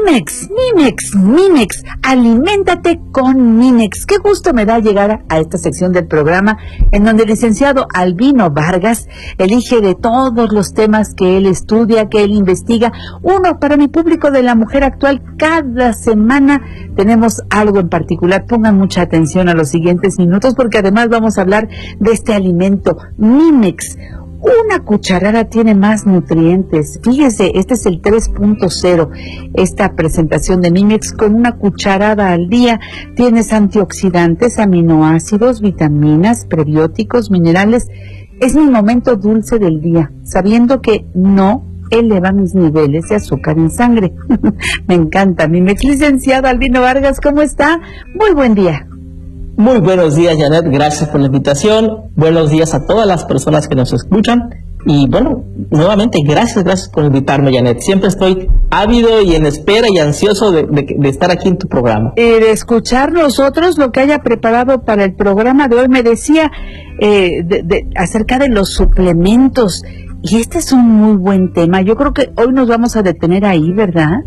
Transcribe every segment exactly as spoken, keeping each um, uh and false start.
Mimex, Mimex, Mimex, aliméntate con Mimex. Qué gusto me da llegar a esta sección del programa en donde el licenciado Albino Vargas elige de todos los temas que él estudia, que él investiga, uno para mi público de la mujer actual. Cada semana tenemos algo en particular. Pongan mucha atención a los siguientes minutos porque además vamos a hablar de este alimento, Mimex. Una cucharada tiene más nutrientes. Fíjese, este es el tres punto cero. Esta presentación de Mimex, con una cucharada al día tienes antioxidantes, aminoácidos, vitaminas, prebióticos, minerales. Es mi momento dulce del día, sabiendo que no eleva mis niveles de azúcar en sangre. Me encanta Mimex. Licenciado Albino Vargas, ¿cómo está? Muy buen día. Muy buenos días, Janet, gracias por la invitación. Buenos días a todas las personas que nos escuchan. Y bueno, nuevamente, gracias, gracias por invitarme, Janet. Siempre estoy ávido y en espera y ansioso de, de, de estar aquí en tu programa. Y de escuchar nosotros lo que haya preparado para el programa de hoy. Me decía eh, de, de, acerca de los suplementos. Y este es un muy buen tema. Yo creo que hoy nos vamos a detener ahí, ¿verdad?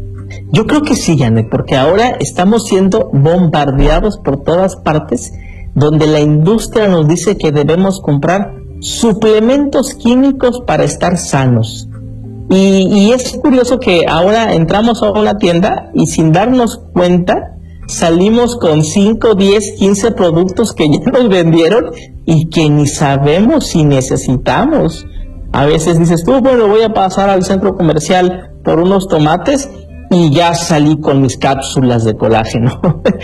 Yo creo que sí, Janet, porque ahora estamos siendo bombardeados por todas partes, donde la industria nos dice que debemos comprar suplementos químicos para estar sanos. Y, y es curioso que ahora entramos a una tienda y sin darnos cuenta salimos con cinco, diez, quince productos que ya nos vendieron y que ni sabemos si necesitamos. A veces dices tú, bueno, voy a pasar al centro comercial por unos tomates y ya salí con mis cápsulas de colágeno.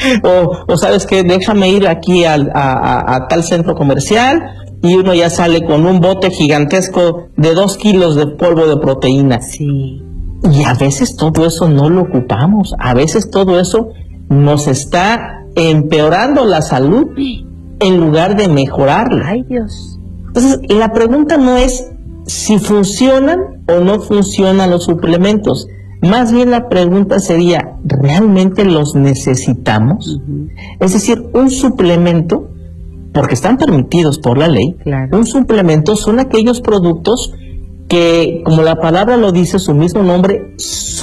o, o sabes qué, déjame ir aquí al, a, a, a tal centro comercial y uno ya sale con un bote gigantesco de dos kilos de polvo de proteína. Sí. Y a veces todo eso no lo ocupamos. A veces todo eso nos está empeorando la salud en lugar de mejorarla. Ay, Dios. Entonces, la pregunta no es si funcionan o no funcionan los suplementos. Más bien la pregunta sería, ¿realmente los necesitamos? Uh-huh. Es decir, un suplemento, porque están permitidos por la ley, claro. Un suplemento son aquellos productos que, como la palabra lo dice, su mismo nombre,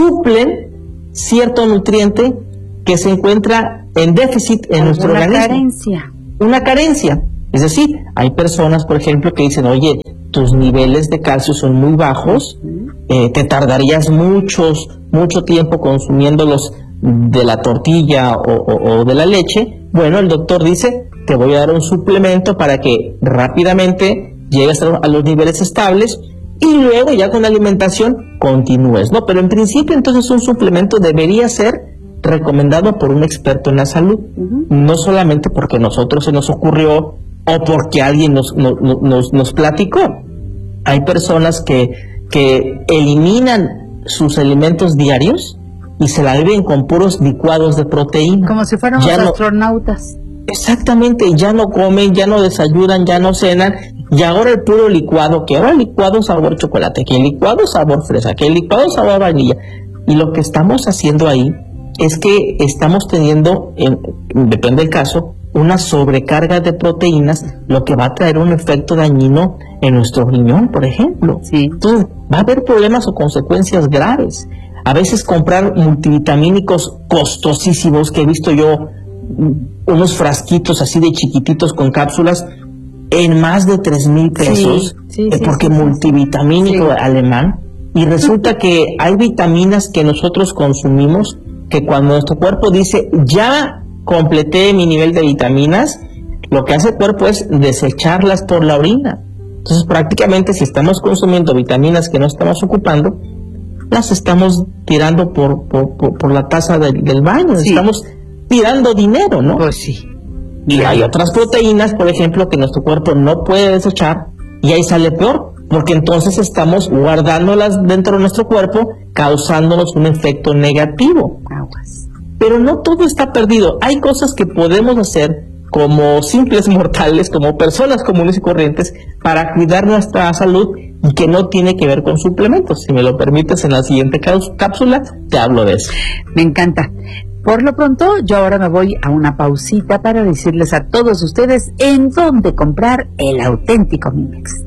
suplen cierto nutriente que se encuentra en déficit en nuestro organismo. Una carencia. Una carencia. Es decir, hay personas, por ejemplo, que dicen, oye, tus niveles de calcio son muy bajos, eh, te tardarías muchos, mucho tiempo consumiéndolos de la tortilla o, o, o de la leche. Bueno, el doctor dice, te voy a dar un suplemento para que rápidamente llegues a, a los niveles estables y luego ya con la alimentación continúes, ¿no? Pero en principio, entonces, un suplemento debería ser recomendado por un experto en la salud, uh-huh. No solamente porque a nosotros se nos ocurrió o porque alguien nos, nos, nos, nos platicó. Hay personas que, que eliminan sus alimentos diarios y se la viven con puros licuados de proteína. Como si fuéramos ya astronautas. No, exactamente, ya no comen, ya no desayunan, ya no cenan, y ahora el puro licuado, que ahora el licuado sabor chocolate, que el licuado sabor fresa, que el licuado sabor vainilla. Y lo que estamos haciendo ahí es que estamos teniendo, en, depende del caso, una sobrecarga de proteínas, lo que va a traer un efecto dañino en nuestro riñón, por ejemplo. Sí. Entonces, va a haber problemas o consecuencias graves. A veces comprar multivitamínicos costosísimos, que he visto yo, unos frasquitos así de chiquititos con cápsulas, en más de tres mil pesos, sí, sí, eh, porque sí, sí, multivitamínico sí. alemán, y resulta que hay vitaminas que nosotros consumimos, que cuando nuestro cuerpo dice, ya completé mi nivel de vitaminas, lo que hace el cuerpo es desecharlas por la orina. Entonces, prácticamente, si estamos consumiendo vitaminas que no estamos ocupando, las estamos tirando por, por, por, por la taza de, del baño, sí. Estamos tirando dinero, ¿no? Pues sí. Y hay otras proteínas, por ejemplo, que nuestro cuerpo no puede desechar, y ahí sale peor, porque entonces estamos guardándolas dentro de nuestro cuerpo, causándonos un efecto negativo. Aguas. Pero no todo está perdido. Hay cosas que podemos hacer como simples mortales, como personas comunes y corrientes, para cuidar nuestra salud y que no tiene que ver con suplementos. Si me lo permites, en la siguiente cápsula te hablo de eso. Me encanta. Por lo pronto, yo ahora me voy a una pausita para decirles a todos ustedes en dónde comprar el auténtico Mimex.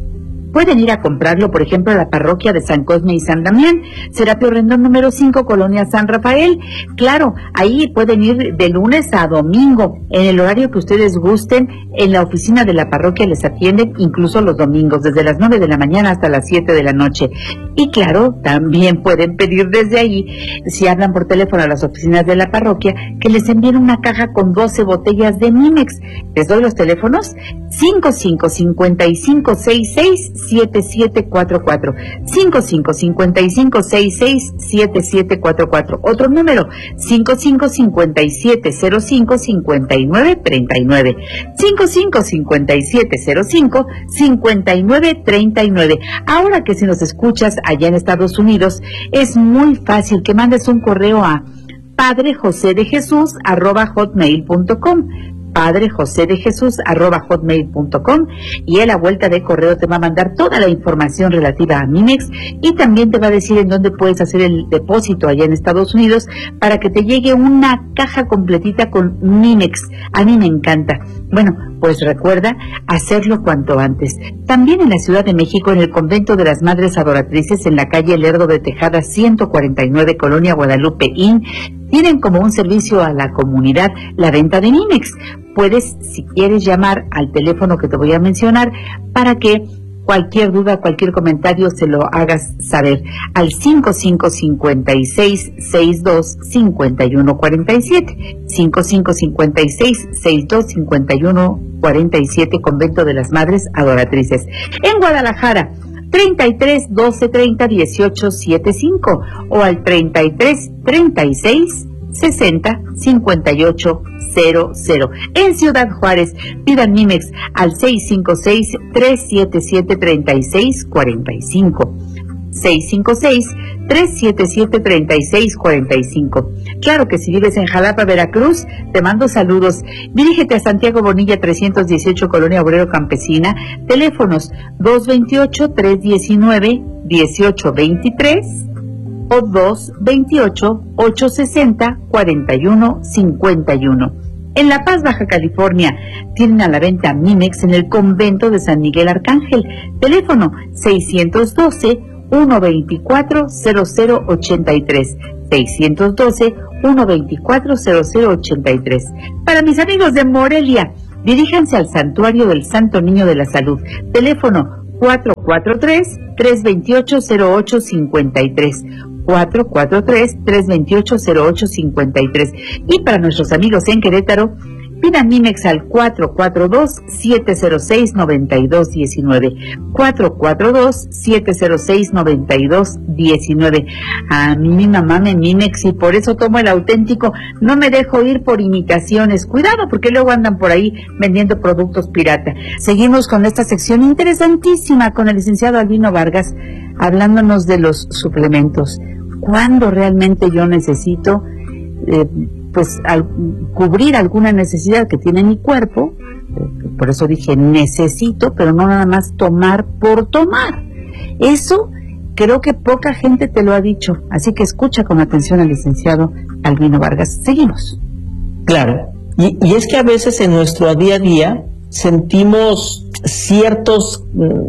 pueden ir a comprarlo, por ejemplo, a la parroquia de San Cosme y San Damián, Serapio Rendón número cinco, Colonia San Rafael. Claro, ahí pueden ir de lunes a domingo, en el horario que ustedes gusten. En la oficina de la parroquia les atienden incluso los domingos, desde las nueve de la mañana hasta las siete de la noche. Y claro, también pueden pedir desde ahí, si hablan por teléfono a las oficinas de la parroquia, que les envíen una caja con doce botellas de Mimex. Les doy los teléfonos: cinco cinco cinco cinco seis seis siete siete cuatro cuatro, cinco cinco cinco cinco seis seis siete siete cuatro cuatro. Otro número: cinco cinco cinco siete cero cinco cinco nueve tres nueve, cinco cinco cinco siete cero cinco cinco nueve tres nueve. Ahora que si nos escuchas allá en Estados Unidos, es muy fácil que mandes un correo a padre josé de jesús arroba hotmail punto com, padre josé de jesús arroba hotmail punto com, y a la vuelta de correo te va a mandar toda la información relativa a Mimex, y también te va a decir en dónde puedes hacer el depósito allá en Estados Unidos para que te llegue una caja completita con Mimex. A mí me encanta. Bueno, pues recuerda hacerlo cuanto antes. También en la Ciudad de México, en el Convento de las Madres Adoratrices, en la calle Lerdo de Tejada ciento cuarenta y nueve, Colonia Guadalupe Inn, tienen como un servicio a la comunidad la venta de Mimex. Puedes, si quieres, llamar al teléfono que te voy a mencionar para que cualquier duda, cualquier comentario se lo hagas saber, al cinco cinco cinco seis seis dos cinco uno cuatro siete, cinco cinco cinco seis seis dos cinco uno cuatro siete, Convento de las Madres Adoratrices. En Guadalajara, treinta y tres doce treinta dieciocho setenta y cinco, o al treinta y tres treinta y seis sesenta cincuenta y ocho cero cero. En Ciudad Juárez, pidan Mimex al seis cinco seis tres siete siete tres seis cuatro cinco, seis cinco seis tres siete siete tres seis cuatro cinco. Claro que si vives en Jalapa, Veracruz, te mando saludos. Dirígete a Santiago Bonilla trescientos dieciocho, Colonia Obrero Campesina, teléfonos dos veintiocho tres diecinueve dieciocho veintitrés o dos veintiocho ocho sesenta cuarenta y uno cincuenta y uno. En La Paz, Baja California, tienen a la venta Mimex en el Convento de San Miguel Arcángel, teléfono seiscientos doce uno veinticuatro cero cero ochenta y tres, seiscientos doce uno veinticuatro cero cero ochenta y tres. Para mis amigos de Morelia, diríjanse al Santuario del Santo Niño de la Salud, teléfono cuatro cuatro tres tres veintiocho cero ocho cincuenta y tres, cuatro cuatro tres tres veintiocho cero ocho cincuenta y tres. Y para nuestros amigos en Querétaro, pidan Mimex al cuatro cuatro dos siete cero seis nueve dos uno nueve, cuatro cuatro dos siete cero seis nueve dos uno nueve. A mí mi mamá me Mimex y por eso tomo el auténtico, no me dejo ir por imitaciones. Cuidado, porque luego andan por ahí vendiendo productos pirata. Seguimos con esta sección interesantísima con el licenciado Albino Vargas, hablándonos de los suplementos. ¿Cuándo realmente yo necesito eh, pues al cubrir alguna necesidad que tiene mi cuerpo? Por eso dije necesito, pero no nada más tomar por tomar. Eso creo que poca gente te lo ha dicho, así que escucha con atención al licenciado Albino Vargas. Seguimos. Claro, y, y es que a veces en nuestro día a día sentimos ciertos,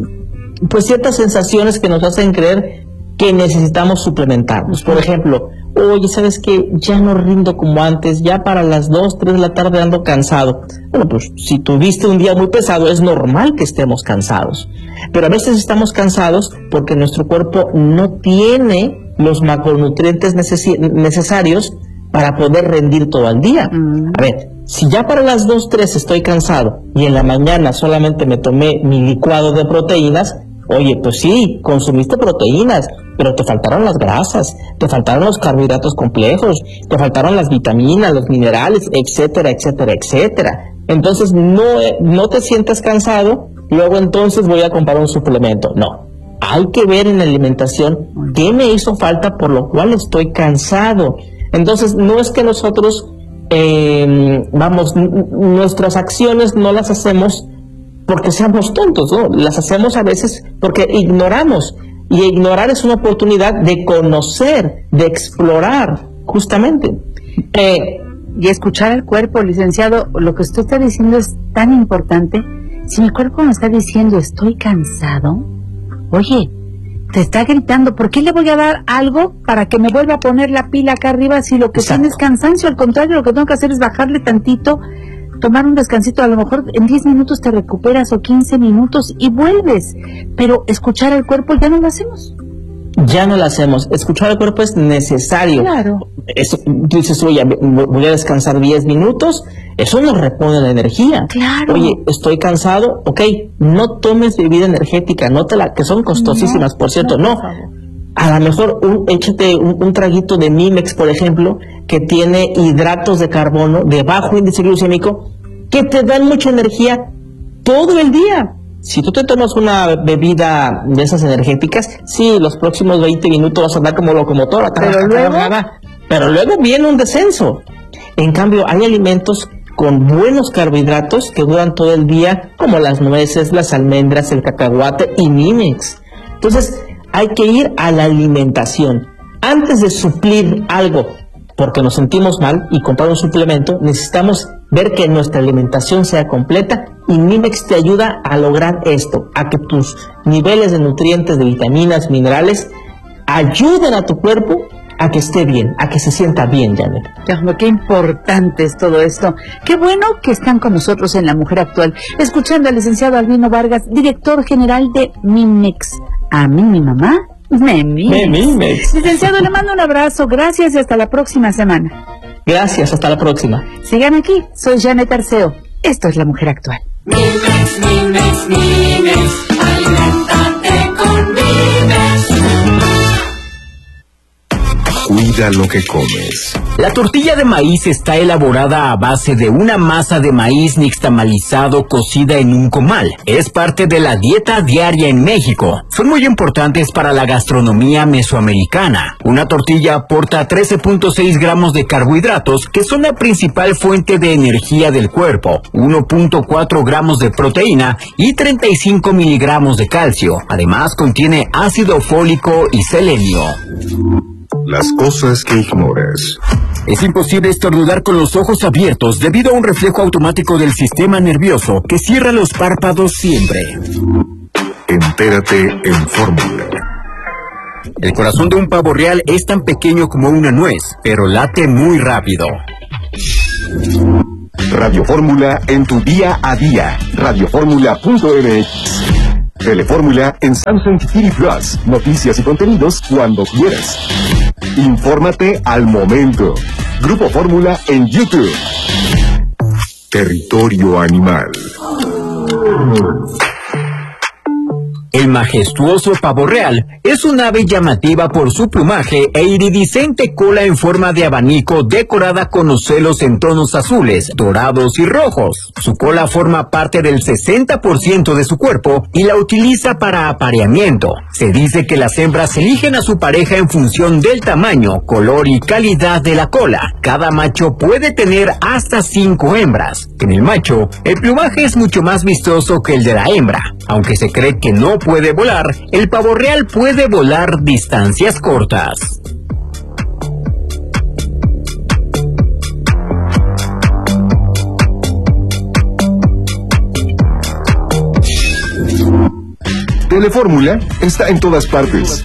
pues ciertas sensaciones que nos hacen creer que necesitamos suplementarnos. Por ejemplo, oye, ¿sabes qué? Ya no rindo como antes, ya para las dos, tres de la tarde ando cansado. Bueno, pues si tuviste un día muy pesado, es normal que estemos cansados. Pero a veces estamos cansados porque nuestro cuerpo no tiene los macronutrientes neces- necesarios para poder rendir todo el día. Mm. A ver, si ya para las dos, tres estoy cansado y en la mañana solamente me tomé mi licuado de proteínas, oye, pues sí, consumiste proteínas, pero te faltaron las grasas, te faltaron los carbohidratos complejos, te faltaron las vitaminas, los minerales, etcétera, etcétera, etcétera. Entonces no, no te sientas cansado, luego entonces voy a comprar un suplemento. No, hay que ver en la alimentación qué me hizo falta por lo cual estoy cansado. Entonces no es que nosotros, eh, vamos, n- nuestras acciones no las hacemos porque seamos tontos, ¿no? Las hacemos a veces porque ignoramos. Y ignorar es una oportunidad de conocer, de explorar, justamente. Eh, y escuchar al cuerpo, licenciado, lo que usted está diciendo es tan importante. Si mi cuerpo me está diciendo estoy cansado, Oye, te está gritando, ¿por qué le voy a dar algo para que me vuelva a poner la pila acá arriba si lo que Exacto. tiene es cansancio? Al contrario, lo que tengo que hacer es bajarle tantito, tomar un descansito, a lo mejor en diez minutos te recuperas o quince minutos y vuelves, pero escuchar al cuerpo ya no lo hacemos. Ya no lo hacemos. Escuchar al cuerpo es necesario. Claro. Eso, tú dices, oye, voy a descansar diez minutos, eso nos repone la energía. Claro. Oye, estoy cansado, ok, no tomes bebida energética, no te la, que son costosísimas, No, por cierto, no, no. por favor. A lo mejor un, échate un, un traguito de Mimex, por ejemplo, que tiene hidratos de carbono de bajo índice glucémico, que te dan mucha energía todo el día. Si tú te tomas una bebida de esas energéticas, sí, los próximos veinte minutos vas a andar como locomotora, Pero luego, pero luego viene un descenso. En cambio, hay alimentos con buenos carbohidratos que duran todo el día, como las nueces, las almendras, el cacahuate y Mimex. Entonces, hay que ir a la alimentación. Antes de suplir algo porque nos sentimos mal y comprar un suplemento, necesitamos ver que nuestra alimentación sea completa, y Mimex te ayuda a lograr esto, a que tus niveles de nutrientes, de vitaminas, minerales, ayuden a tu cuerpo a que esté bien, a que se sienta bien, Janet. qué importante es todo esto. Qué bueno que están con nosotros en La Mujer Actual, escuchando al licenciado Albino Vargas, director general de Mimex. A mí, mi mamá, me Mimex. Me Mimex. Licenciado, le mando un abrazo, gracias y hasta la próxima semana. Gracias, hasta la próxima. Sigan aquí, soy Janet Arceo. Esto es La Mujer Actual. Mimex, Mimex, Mimex, aliméntate con Mimex. Cuida lo que comes. La tortilla de maíz está elaborada a base de una masa de maíz nixtamalizado cocida en un comal. Es parte de la dieta diaria en México. Son muy importantes para la gastronomía mesoamericana. Una tortilla aporta trece punto seis gramos de carbohidratos, que son la principal fuente de energía del cuerpo, uno punto cuatro gramos de proteína y treinta y cinco miligramos de calcio. Además, contiene ácido fólico y selenio. Las cosas que ignoras. Es imposible estornudar con los ojos abiertos debido a un reflejo automático del sistema nervioso que cierra los párpados siempre. Entérate en Fórmula. El corazón de un pavo real es tan pequeño como una nuez, pero late muy rápido. Radio Fórmula en tu día a día. Radiofórmula punto m x. Telefórmula en Samsung T V Plus. Noticias y contenidos cuando quieras. Infórmate al momento. Grupo Fórmula en YouTube. Territorio Animal. El majestuoso pavo real es un ave llamativa por su plumaje e iridiscente cola en forma de abanico decorada con ocelos en tonos azules, dorados y rojos. Su cola forma parte del sesenta por ciento de su cuerpo y la utiliza para apareamiento. Se dice que las hembras eligen a su pareja en función del tamaño, color y calidad de la cola. Cada macho puede tener hasta cinco hembras. En el macho, el plumaje es mucho más vistoso que el de la hembra. Aunque se cree que no puede volar, el pavo real puede volar distancias cortas. Telefórmula está en todas partes.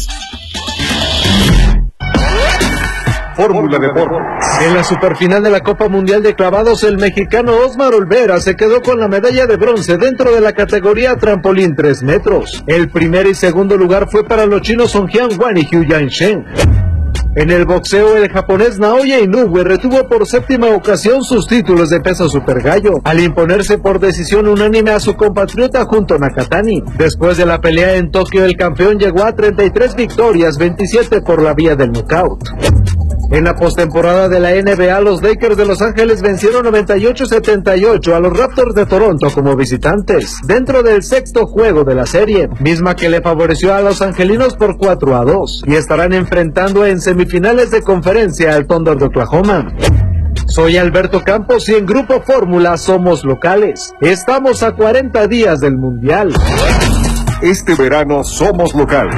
Fórmula Deportes. En la superfinal de la Copa Mundial de Clavados, el mexicano Osmar Olvera se quedó con la medalla de bronce dentro de la categoría trampolín tres metros. El primer y segundo lugar fue para los chinos Song Hyun-wan y Hyu Yan-shen. En el boxeo, el japonés Naoya Inoue retuvo por séptima ocasión sus títulos de peso super gallo, al imponerse por decisión unánime a su compatriota Junto Nakatani. Después de la pelea en Tokio, el campeón llegó a treinta y tres victorias, veintisiete por la vía del nocaut. En la postemporada de la N B A, los Lakers de Los Ángeles vencieron noventa y ocho a setenta y ocho a los Raptors de Toronto como visitantes, dentro del sexto juego de la serie, misma que le favoreció a los angelinos por cuatro a dos, y estarán enfrentando en semifinales de conferencia al Thunder de Oklahoma. Soy Alberto Campos y en Grupo Fórmula somos locales. Estamos a cuarenta días del Mundial. Este verano somos locales.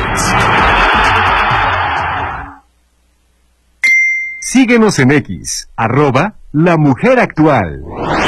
Síguenos en X, arroba La Mujer Actual.